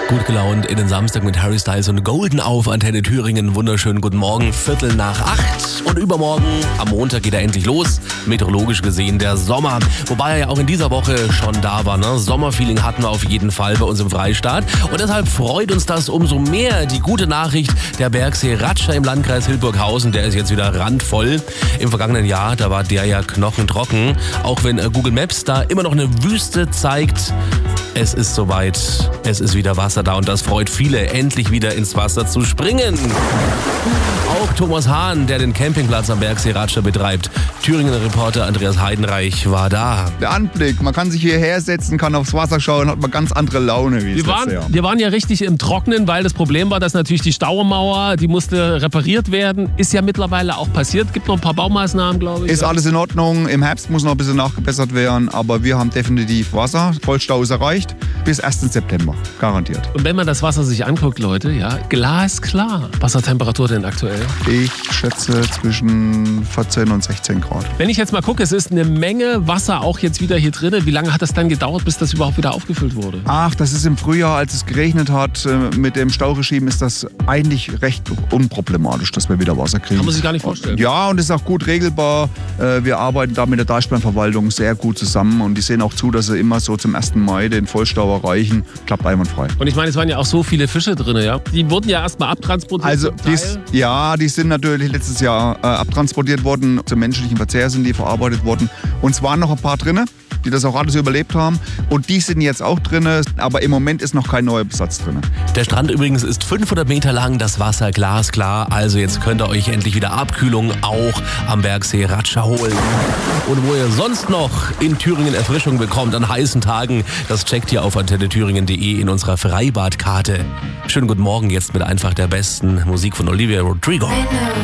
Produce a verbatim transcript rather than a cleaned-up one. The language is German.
Gut gelaunt in den Samstag mit Harry Styles und Golden auf Antenne Thüringen. Wunderschönen guten Morgen, Viertel nach acht. Und übermorgen, am Montag, geht er endlich los. Meteorologisch gesehen der Sommer. Wobei er ja auch in dieser Woche schon da war. Ne? Sommerfeeling hatten wir auf jeden Fall bei uns im Freistaat. Und deshalb freut uns das umso mehr. Die gute Nachricht, der Bergsee Ratscher im Landkreis Hildburghausen, der ist jetzt wieder randvoll. Im vergangenen Jahr, da war der ja knochentrocken. Auch wenn Google Maps da immer noch eine Wüste zeigt. Es ist soweit, es ist wieder Wasser da und das freut viele, endlich wieder ins Wasser zu springen. Auch Thomas Hahn, der den Campingplatz am Bergsee Ratscher betreibt. Thüringer Reporter Andreas Heidenreich war da. Der Anblick, man kann sich hierher setzen, kann aufs Wasser schauen, hat man ganz andere Laune wie wir das waren, letzte Jahr. wir waren ja richtig im Trocknen, weil das Problem war, dass natürlich die Staumauer, die musste repariert werden. Ist ja mittlerweile auch passiert. Gibt noch ein paar Baumaßnahmen, glaube ich. Ist alles in Ordnung, im Herbst muss noch ein bisschen nachgebessert werden, aber wir haben definitiv Wasser. Vollstau ist erreicht, bis ersten September, garantiert. Und wenn man das Wasser sich anguckt, Leute, ja, glasklar. Wassertemperatur denn aktuell? Ich schätze zwischen vierzehn und sechzehn Grad. Wenn ich jetzt mal gucke, es ist eine Menge Wasser auch jetzt wieder hier drin. Wie lange hat das dann gedauert, bis das überhaupt wieder aufgefüllt wurde? Ach, das ist im Frühjahr, als es geregnet hat. Mit dem Stauregime ist das eigentlich recht unproblematisch, dass wir wieder Wasser kriegen. Kann man sich gar nicht vorstellen. Ja, und es ist auch gut regelbar. Wir arbeiten da mit der Deichbahnverwaltung sehr gut zusammen und die sehen auch zu, dass sie immer so zum ersten Mai den Vollstau erreichen. Klappt einwandfrei. Und ich meine, es waren ja auch so viele Fische drin, ja? Die wurden ja erstmal abtransportiert. Also, zum Teil. dies, ja, die sind natürlich letztes Jahr äh, abtransportiert worden. Zum menschlichen Verzehr sind die verarbeitet worden. Und es waren noch ein paar drin, die das auch alles überlebt haben. Und die sind jetzt auch drin, aber im Moment ist noch kein neuer Besatz drin. Der Strand übrigens ist fünfhundert Meter lang, das Wasser glasklar. Also jetzt könnt ihr euch endlich wieder Abkühlung auch am Bergsee Ratscher holen. Und wo ihr sonst noch in Thüringen Erfrischung bekommt an heißen Tagen, das checkt ihr auf antenne thüringen punkt de in unserer Freibadkarte. Schönen guten Morgen jetzt mit einfach der besten Musik von Olivia Rodrigo.